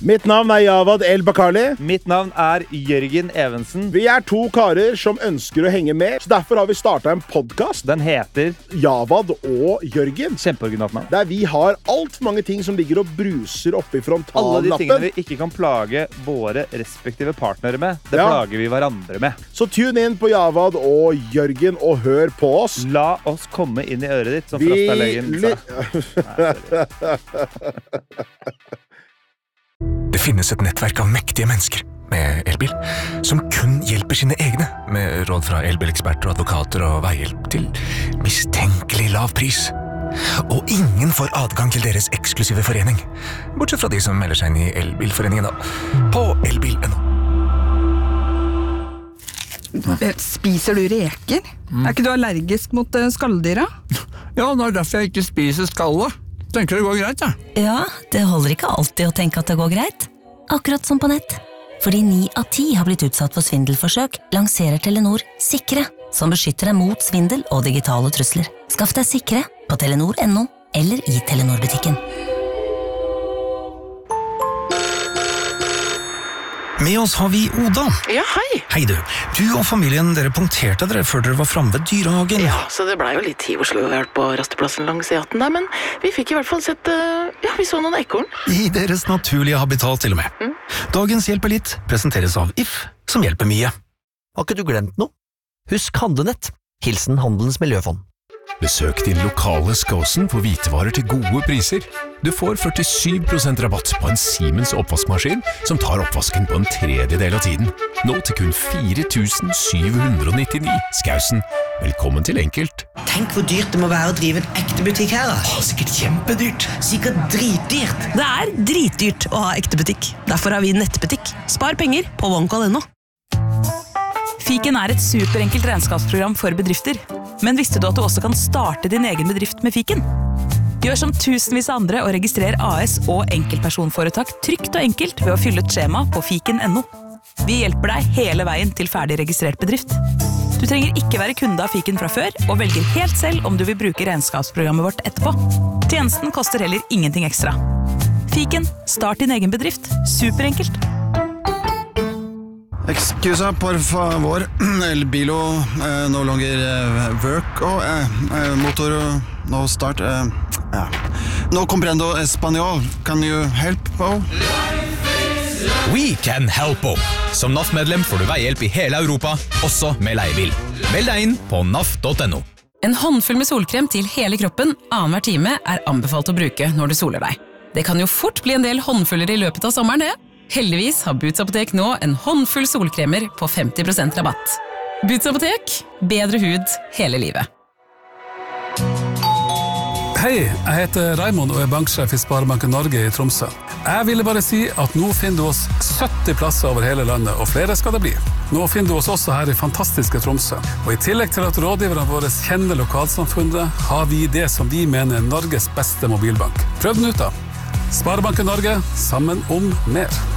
Mitt navn Javad El Bakkali. Mitt navn Jørgen Evensen. Vi 2 karer som ønsker å henge med, så derfor har vi startet en podcast. Den heter Javad og Jørgen. Kjempeoriginalt navn. Der vi har alt for mange ting som ligger og bruser oppe I frontallappen. Alle de tingene vi ikke kan plage våre respektive partnere med, det plager vi hverandre med. Så tune inn på Javad og Jørgen og hør på oss. La oss komme inn I øret ditt, som Frastalegen sa. Det finnes et nettverk av mektige mennesker med elbil, som kun hjelper sine egne, med råd fra elbileksperter, advokater og veihjelp til mistenkelig lav pris. Og ingen får adgang til deres eksklusive forening, bortsett fra de som melder seg inn I elbilforeningen da, på elbil.no. Spiser du reker? Ikke du allergisk mot skalldyra? Ja, det derfor jeg ikke spiser skallet. Tenker det går greit, ja? Ja, det holder ikke alltid å tenke at det går greit. Akkurat som på nett. Fordi 9 av 10 har blitt utsatt for svindelforsøk, lanserer Telenor Sikre, som beskytter deg mot svindel og digitale trusler. Skaff deg Sikre på telenor.no eller I Telenor-butikken. Med oss har vi Oda. Ja, hei. Hei du. Du og familien, dere punkterte dere før dere var fremme ved dyrehagen. Ja, så det ble jo litt tid i Oslo å være på rasteplassen langs E18 der, men vi fikk I hvert fall sett, vi så noen ekorn. I deres naturlige habitat til og med. Dagens Hjelper litt presenteres av If, som hjelper mye. Har ikke du glemt noe? Husk Handlenett. Hilsen Handelens Miljøfond. Besøk din lokale Skåsen for hvitevarer til gode priser. Du får 47% rabatt på en Siemens oppvaskmaskin som tar oppvasken på en tredjedel av tiden. Nå til kun 4.799. Skåsen, velkommen til Enkelt. Tenk hvor dyrt det må være å drive en ekte butikk her. Sikkert kjempedyrt. Sikkert dritdyrt. Det dritdyrt å ha ekte butikk. Derfor har vi nettbutikk. Spar penger på OneCall.no. Fiken et superenkelt regnskapsprogram for bedrifter. Men visste du at du også kan starte din egen bedrift med Fiken? Gjør som tusenvis av andre og registrer AS og enkeltpersonforetak trygt og enkelt ved å fylle ut skjema på fiken.no. Vi hjelper deg hele veien til ferdig registrert bedrift. Du trenger ikke være kunde av Fiken fra før, og velger helt selv om du vil bruke regnskapsprogrammet vårt etterpå. Tjenesten koster heller ingenting ekstra. Fiken, start din egen bedrift. Superenkelt. Excusa, por favor. El bilo no longer work. Motor no start. No comprendo español. Can you help? We can help. Som NAF-medlem får du veihjelp I hele Europa, også med leiebil. Meld deg inn på naf.no. En håndfull med solkrem til hele kroppen annenhver time anbefalt å bruke når du soler deg. Det kan jo fort bli en del håndfuller I løpet av sommeren, det. Heldigvis har Boots Apotek nå en håndfull solkremer på 50% rabatt. Boots Apotek, bedre hud hele livet. Hei, jeg heter Raimond og banksjef I Sparebanken Norge I Tromsø. Jeg ville bare si at nå finner du oss 70 plasser over hele landet, og flere skal det bli. Nå finner du oss også her I fantastiske Tromsø. Og I tillegg til at rådgiverne våre kjenner lokalsamfunnet, har vi det som vi mener Norges beste mobilbank. Prøv den ut da. Sparebanken Norge, sammen om mer.